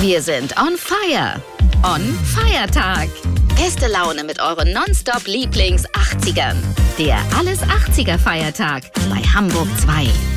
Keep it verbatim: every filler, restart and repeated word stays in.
Wir sind on fire. On Feiertag. Beste Laune mit euren Nonstop-Lieblings-achtzigern. Der Alles achtziger Feiertag bei Hamburg zwei.